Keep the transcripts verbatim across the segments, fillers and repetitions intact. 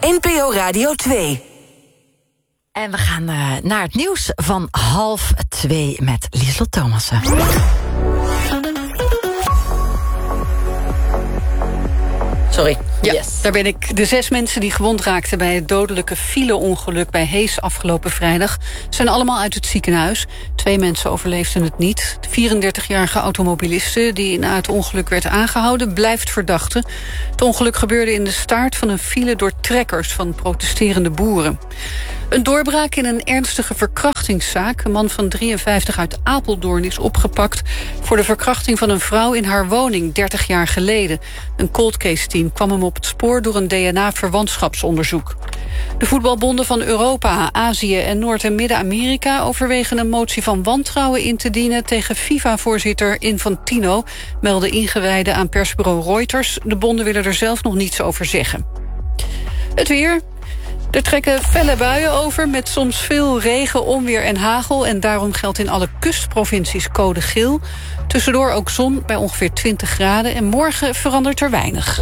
N P O Radio twee. En we gaan uh, naar het nieuws van half twee met Lieslot Thomassen. Sorry. Ja, Yes. daar ben ik. De zes mensen die gewond raakten bij het dodelijke file-ongeluk bij Hees afgelopen vrijdag zijn allemaal uit het ziekenhuis. Twee mensen overleefden het niet. De vierendertigjarige automobiliste die na het ongeluk werd aangehouden blijft verdachte. Het ongeluk gebeurde in de staart van een file door trekkers van protesterende boeren. Een doorbraak in een ernstige verkrachtingszaak. Een man van drieënvijftig uit Apeldoorn is opgepakt voor de verkrachting van een vrouw in haar woning dertig jaar geleden. Een cold case team kwam hem op het spoor door een D N A-verwantschapsonderzoek. De voetbalbonden van Europa, Azië en Noord- en Midden-Amerika overwegen een motie van wantrouwen in te dienen tegen FIFA-voorzitter Infantino, melden ingewijden aan persbureau Reuters. De bonden willen er zelf nog niets over zeggen. Het weer. Er trekken felle buien over met soms veel regen, onweer en hagel. En daarom geldt in alle kustprovincies code geel. Tussendoor ook zon bij ongeveer twintig graden. En morgen verandert er weinig.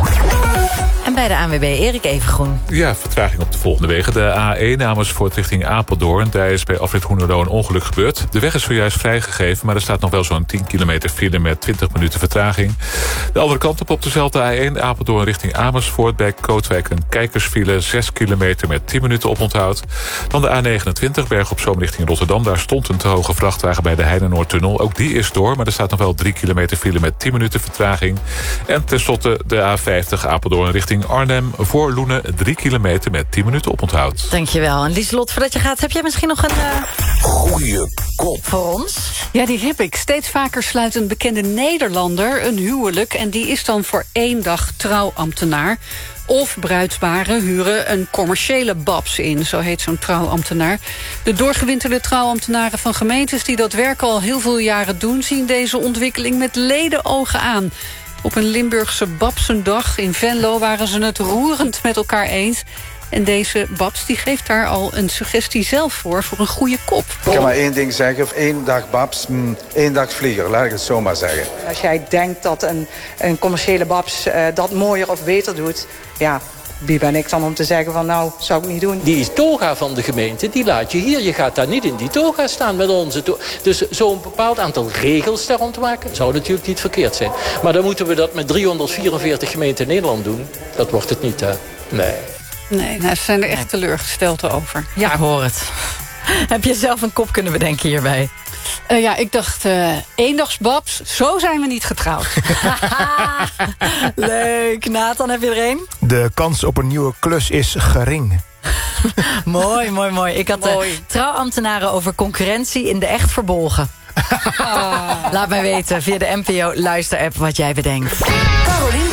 En bij de A N W B Erik Evengroen. Ja, vertraging op de volgende wegen. De A één Amersfoort richting Apeldoorn. Daar is bij afrit Hoenderloo een ongeluk gebeurd. De weg is zojuist vrijgegeven, maar er staat nog wel zo'n tien kilometer file met twintig minuten vertraging. De andere kant op op dezelfde A één Apeldoorn richting Amersfoort. Bij Kootwijk een kijkersfile, zes kilometer met tien minuten oponthoud. Dan de A negenentwintig Berg op Zoom richting Rotterdam. Daar stond een te hoge vrachtwagen bij de Heinenoordtunnel. Ook die is door, maar er staat nog wel drie kilometer file met tien minuten vertraging. En tenslotte de A vijftig Apeldoorn richting Arnhem. Voor Loenen drie kilometer met tien minuten oponthoud. Dankjewel. En Lieslot, voordat je gaat, heb jij misschien nog een uh, Goeie kop voor ons? Ja, die heb ik. Steeds vaker sluit een bekende Nederlander een huwelijk en die is dan voor één dag trouwambtenaar. Of bruidsparen huren een commerciële babs in, zo heet zo'n trouwambtenaar. De doorgewinterde trouwambtenaren van gemeentes die dat werk al heel veel jaren doen, zien deze ontwikkeling met ledenogen aan. Op een Limburgse babsendag in Venlo waren ze het roerend met elkaar eens. En deze babs die geeft daar al een suggestie zelf voor, voor een goede kop. Ik kan maar één ding zeggen, één dag babs, mm, één dag vlieger, laat ik het zo maar zeggen. Als jij denkt dat een, een commerciële babs uh, dat mooier of beter doet, ja, wie ben ik dan om te zeggen van nou, zou ik niet doen. Die toga van de gemeente, die laat je hier. Je gaat daar niet in die toga staan met onze toga. Dus zo'n bepaald aantal regels daar rond te maken, zou natuurlijk niet verkeerd zijn. Maar dan moeten we dat met driehonderdvierenveertig gemeenten in Nederland doen. Dat wordt het niet, hè? Nee. Nee, nou, ze zijn er echt teleurgesteld over. Ja, ik hoor het. Heb je zelf een kop kunnen bedenken hierbij? Uh, ja, ik dacht, uh, eendagsbabs, zo zijn we niet getrouwd. Leuk. Nathan, heb je er een? De kans op een nieuwe klus is gering. Mooi, mooi, mooi. Ik had Mooi. de trouwambtenaren over concurrentie in de echt verbolgen. Ah. Laat mij weten via de N P O luisterapp wat jij bedenkt. Carolien